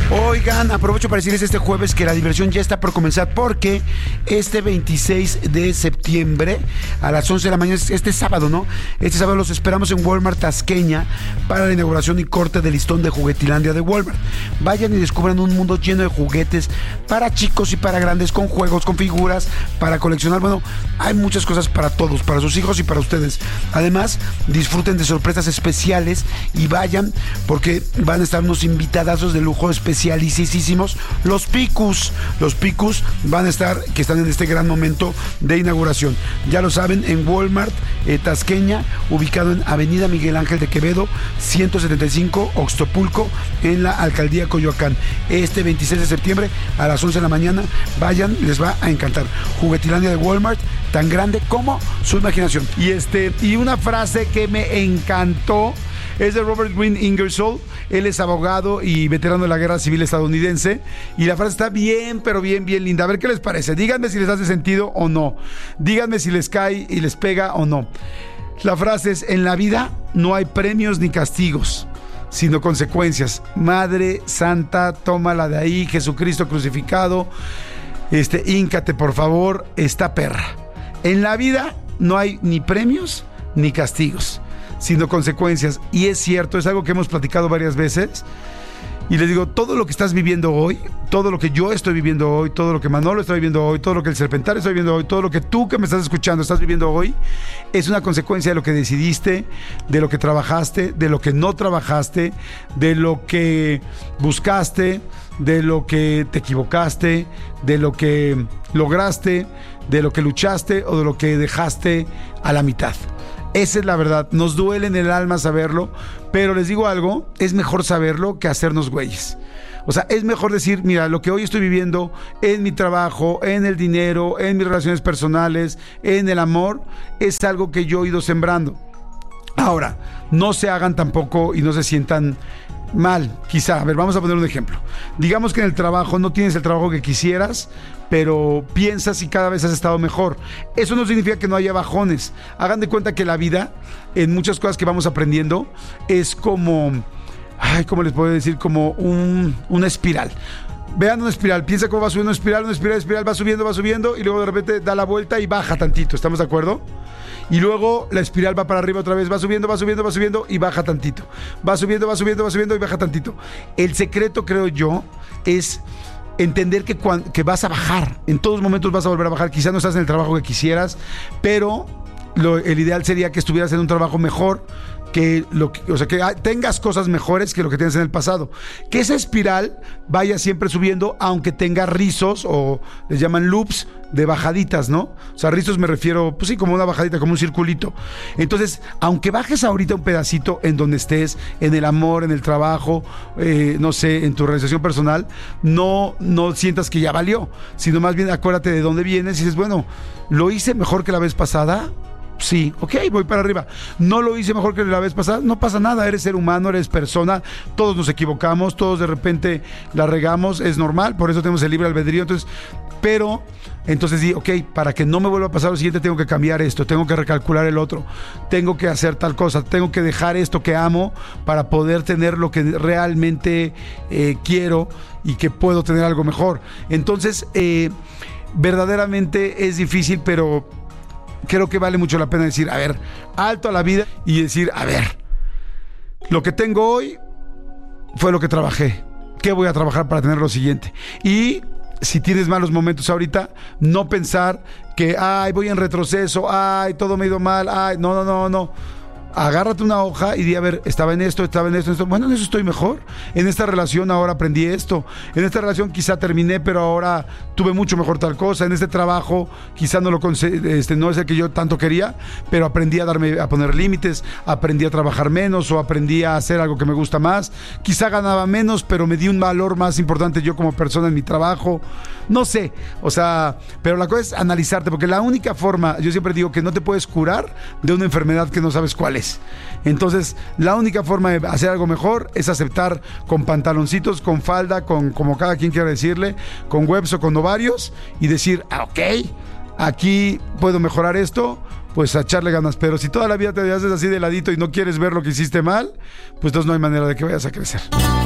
Oigan, aprovecho para decirles este jueves que la diversión ya está por comenzar, porque este 26 de septiembre a las 11 de la mañana, este sábado, ¿no? Este sábado los esperamos en Walmart Tasqueña para la inauguración y corte del listón de Juguetilandia de Walmart. Vayan y descubran un mundo lleno de juguetes para chicos y para grandes, con juegos, con figuras, para coleccionar. Bueno, hay muchas cosas para todos, para sus hijos y para ustedes. Además, disfruten de sorpresas especiales y vayan, porque van a estar unos invitadazos de lujo especialicísimos. Los Picus van a estar, que están en este gran momento de inauguración. Ya lo saben, en Walmart Tasqueña, ubicado en Avenida Miguel Ángel de Quevedo, 175, Oxtopulco, en la Alcaldía Coyoacán. Este 26 de septiembre a las 11 de la mañana, vayan, les va a encantar. Juguetilandia de Walmart, tan grande como su imaginación. Y una frase que me encantó es de Robert Greene Ingersoll. Él es abogado y veterano de la Guerra Civil estadounidense, y la frase está bien, pero bien linda. A ver qué les parece. Díganme si les hace sentido o no. Díganme si les cae y les pega o no. La frase es: en la vida no hay premios ni castigos, sino consecuencias. Madre Santa, tómala de ahí, Jesucristo crucificado. Híncate, por favor, esta perra. En la vida no hay ni premios ni castigos, sino consecuencias. Y es cierto, es algo que hemos platicado varias veces. Y les digo, todo lo que estás viviendo hoy, todo lo que yo estoy viviendo hoy, todo lo que Manolo está viviendo hoy, todo lo que el Serpentario está viviendo hoy, todo lo que tú que me estás escuchando estás viviendo hoy, es una consecuencia de lo que decidiste, de lo que trabajaste, de lo que no trabajaste, de lo que buscaste, de lo que te equivocaste, de lo que lograste, de lo que luchaste o de lo que dejaste a la mitad. Esa es la verdad. Nos duele en el alma saberlo, pero les digo algo, es mejor saberlo que hacernos güeyes. O sea, es mejor decir, mira, lo que hoy estoy viviendo en mi trabajo, en el dinero, en mis relaciones personales, en el amor, es algo que yo he ido sembrando. Ahora, no se hagan tampoco y no se sientan mal, quizá. A ver, vamos a poner un ejemplo. Digamos que en el trabajo no tienes el trabajo que quisieras, pero piensas y cada vez has estado mejor. Eso no significa que no haya bajones. Hagan de cuenta que la vida, en muchas cosas que vamos aprendiendo, es como, ¿cómo les puedo decir? Como una espiral. Vean una espiral, piensa cómo va subiendo una espiral, va subiendo y luego de repente da la vuelta y baja tantito, ¿estamos de acuerdo? Y luego la espiral va para arriba otra vez, va subiendo y baja tantito. Va subiendo y baja tantito. El secreto, creo yo, es entender que vas a bajar. En todos momentos vas a volver a bajar. Quizás no estás en el trabajo que quisieras, pero el ideal sería que estuvieras en un trabajo mejor, que tengas cosas mejores que lo que tienes en el pasado. Que esa espiral vaya siempre subiendo, aunque tenga rizos, o les llaman loops, de bajaditas, ¿no? O sea, rizos me refiero, pues sí, como una bajadita, como un circulito. Entonces, aunque bajes ahorita un pedacito en donde estés, en el amor, en el trabajo, no sé, en tu realización personal, no sientas que ya valió, sino más bien acuérdate de dónde vienes y dices, bueno, ¿lo hice mejor que la vez pasada? Sí, ok, voy para arriba. No lo hice mejor que la vez pasada, no pasa nada, eres ser humano, eres persona, todos nos equivocamos, todos de repente la regamos, es normal, por eso tenemos el libre albedrío. Entonces di, ok, para que no me vuelva a pasar lo siguiente, tengo que cambiar esto, tengo que recalcular el otro, tengo que hacer tal cosa, tengo que dejar esto que amo para poder tener lo que realmente quiero y que puedo tener algo mejor. Entonces, verdaderamente es difícil, pero creo que vale mucho la pena decir, a ver, alto a la vida y decir, a ver, lo que tengo hoy fue lo que trabajé. ¿Qué voy a trabajar para tener lo siguiente? Y si tienes malos momentos ahorita, no pensar que, voy en retroceso, todo me ha ido mal, no. Agárrate una hoja y di, a ver, estaba en esto. Bueno, en eso estoy mejor. En esta relación ahora aprendí esto. En esta relación quizá terminé, pero ahora tuve mucho mejor tal cosa. En este trabajo quizá no no es el que yo tanto quería, pero aprendí a poner límites, aprendí a trabajar menos o aprendí a hacer algo que me gusta más. Quizá ganaba menos, pero me di un valor más importante yo como persona en mi trabajo. No sé, o sea, pero la cosa es analizarte, porque la única forma, yo siempre digo que no te puedes curar de una enfermedad que no sabes cuál es. Entonces, la única forma de hacer algo mejor es aceptar con pantaloncitos, con falda, como cada quien quiera decirle, con webs o con ovarios, y decir, ok, aquí puedo mejorar esto, pues a echarle ganas. Pero si toda la vida te haces así de ladito y no quieres ver lo que hiciste mal, pues entonces no hay manera de que vayas a crecer.